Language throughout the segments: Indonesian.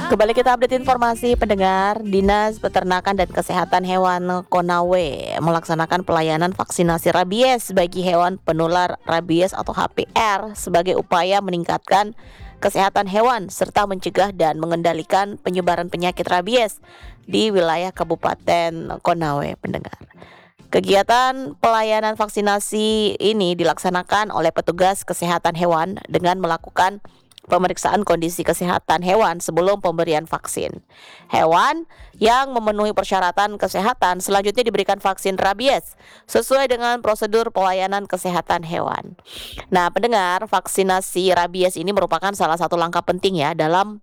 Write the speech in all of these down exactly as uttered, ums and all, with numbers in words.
Kembali kita update informasi pendengar. Dinas Peternakan dan Kesehatan Hewan Konawe melaksanakan pelayanan vaksinasi rabies bagi hewan penular rabies atau H P R sebagai upaya meningkatkan kesehatan hewan serta mencegah dan mengendalikan penyebaran penyakit rabies di wilayah Kabupaten Konawe, pendengar. Kegiatan pelayanan vaksinasi ini dilaksanakan oleh petugas kesehatan hewan dengan melakukan pemeriksaan kondisi kesehatan hewan sebelum pemberian vaksin. Hewan yang memenuhi persyaratan kesehatan selanjutnya diberikan vaksin rabies sesuai dengan prosedur pelayanan kesehatan hewan. Nah, pendengar, vaksinasi rabies ini merupakan salah satu langkah penting ya dalam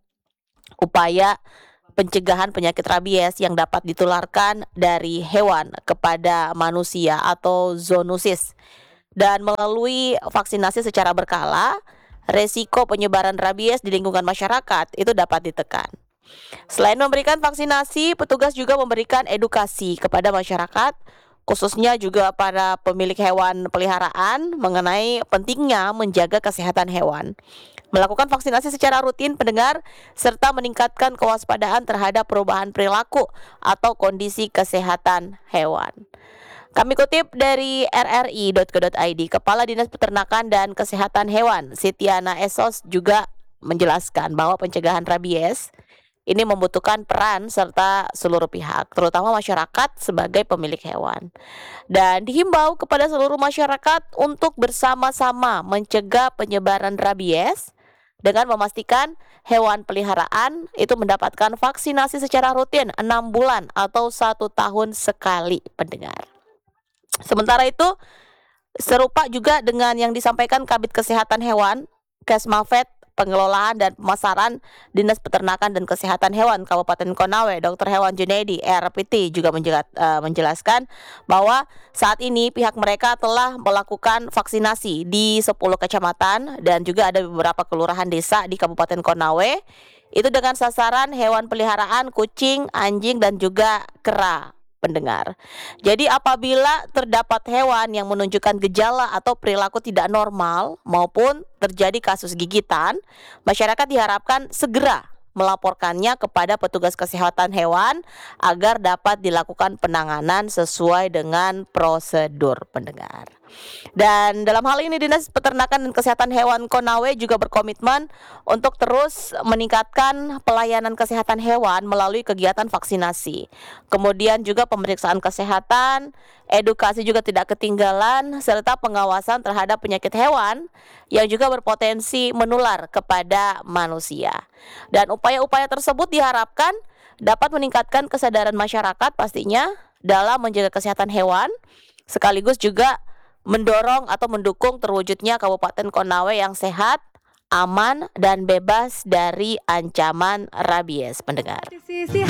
upaya pencegahan penyakit rabies yang dapat ditularkan dari hewan kepada manusia atau zoonosis. Dan melalui vaksinasi secara berkala, resiko penyebaran rabies di lingkungan masyarakat itu dapat ditekan. Selain memberikan vaksinasi, petugas juga memberikan edukasi kepada masyarakat, khususnya juga para pemilik hewan peliharaan mengenai pentingnya menjaga kesehatan hewan. Melakukan vaksinasi secara rutin, pendengar, serta meningkatkan kewaspadaan terhadap perubahan perilaku atau kondisi kesehatan hewan. Kami kutip dari r r i dot co dot i d, Kepala Dinas Peternakan dan Kesehatan Hewan Sitiana Esos juga menjelaskan bahwa pencegahan rabies ini membutuhkan peran serta seluruh pihak, terutama masyarakat sebagai pemilik hewan. Dan dihimbau kepada seluruh masyarakat untuk bersama-sama mencegah penyebaran rabies dengan memastikan hewan peliharaan itu mendapatkan vaksinasi secara rutin enam bulan atau satu tahun sekali, pendengar. Sementara itu, serupa juga dengan yang disampaikan Kabid Kesehatan Hewan, Kesmafet, Pengelolaan dan Pemasaran Dinas Peternakan dan Kesehatan Hewan Kabupaten Konawe, Dokter Hewan Junaidi, R P T, juga menjelaskan bahwa saat ini pihak mereka telah melakukan vaksinasi di sepuluh kecamatan dan juga ada beberapa kelurahan desa di Kabupaten Konawe, itu dengan sasaran hewan peliharaan kucing, anjing, dan juga kera, pendengar. Jadi apabila terdapat hewan yang menunjukkan gejala atau perilaku tidak normal maupun terjadi kasus gigitan, masyarakat diharapkan segera melaporkannya kepada petugas kesehatan hewan agar dapat dilakukan penanganan sesuai dengan prosedur, pendengar. Dan dalam hal ini Dinas Peternakan dan Kesehatan Hewan Konawe juga berkomitmen untuk terus meningkatkan pelayanan kesehatan hewan melalui kegiatan vaksinasi. Kemudian juga pemeriksaan kesehatan, edukasi juga tidak ketinggalan, serta pengawasan terhadap penyakit hewan yang juga berpotensi menular kepada manusia. Dan upaya-upaya tersebut diharapkan dapat meningkatkan kesadaran masyarakat pastinya dalam menjaga kesehatan hewan, sekaligus juga mendorong atau mendukung terwujudnya Kabupaten Konawe yang sehat, aman, dan bebas dari ancaman rabies, pendengar.